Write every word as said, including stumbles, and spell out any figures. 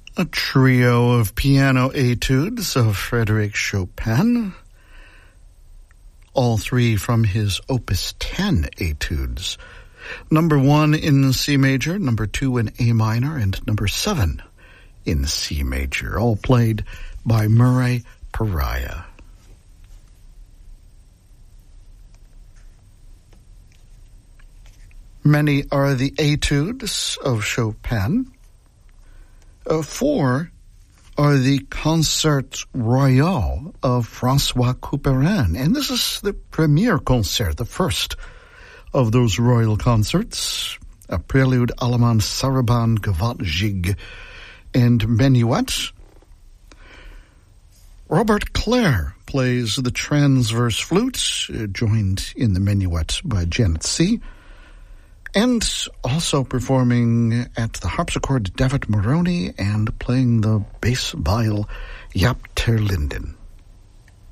A trio of piano etudes of Frédéric Chopin, all three from his Opus ten etudes. Number one in C major, number two in A minor, and number seven in C major, all played by Murray Pariah. Many are the etudes of Chopin. Uh, four are the Concerts Royaux of François Couperin. And this is the premier concert, the first of those royal concerts. A prelude, Allemand, Sarabande, Gavotte, Gigue, and Minuet. Robert Clare plays the transverse flute, uh, joined in the Minuet by Janet C., and also performing at the harpsichord, David Moroni, and playing the bass viol, Jaap ter Linden.